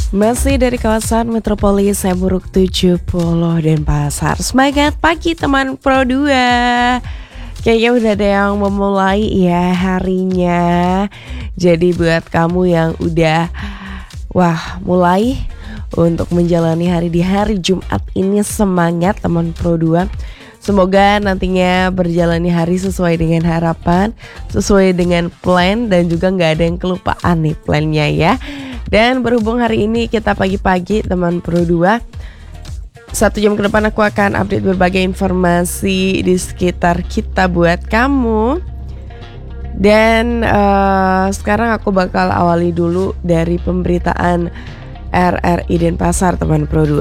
Masih dari kawasan Metropolis Seburuk 70 Denpasar. Semangat pagi teman Pro 2. Kayaknya udah ada yang memulai ya harinya. Jadi buat kamu yang udah mulai untuk menjalani hari di hari Jumat ini, semangat teman Pro 2. Semoga nantinya berjalani hari sesuai dengan harapan, sesuai dengan plan, dan juga gak ada yang kelupaan nih plannya ya. Dan berhubung hari ini kita pagi-pagi teman Pro 2, 1 jam ke depan aku akan update berbagai informasi di sekitar kita buat kamu. Dan sekarang aku bakal awali dulu dari pemberitaan RRI Denpasar teman Pro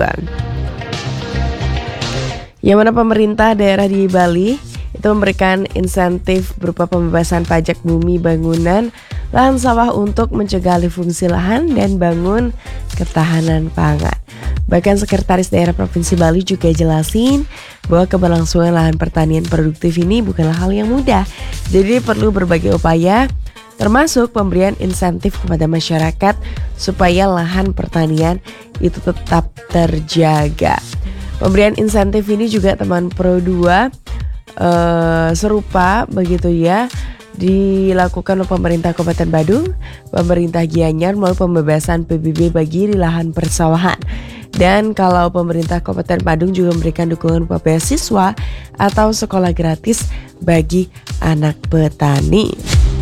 2. Yang mana pemerintah daerah di Bali itu memberikan insentif berupa pembebasan pajak bumi bangunan, lahan sawah untuk mencegah alih fungsi lahan dan bangun ketahanan pangan. Bahkan Sekretaris Daerah Provinsi Bali juga jelasin bahwa keberlangsungan lahan pertanian produktif ini bukanlah hal yang mudah. Jadi perlu berbagai upaya, termasuk pemberian insentif kepada masyarakat supaya lahan pertanian itu tetap terjaga. Pemberian insentif ini juga teman Pro 2 serupa begitu ya, dilakukan oleh pemerintah Kabupaten Badung, pemerintah Gianyar melalui pembebasan PBB bagi lahan persawahan. Dan kalau pemerintah Kabupaten Badung juga memberikan dukungan berupa beasiswa atau sekolah gratis bagi anak petani.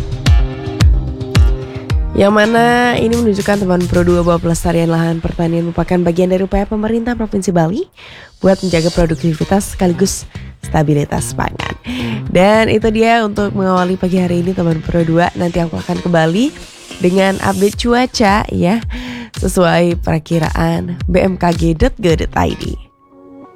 Yang mana ini menunjukkan teman Pro 2 bahwa pelestarian lahan pertanian merupakan bagian dari upaya pemerintah Provinsi Bali buat menjaga produktivitas sekaligus stabilitas pangan. Dan itu dia untuk mengawali pagi hari ini teman Pro 2. Nanti aku akan kembali dengan update cuaca ya, sesuai perakiraan bmkg.go.id.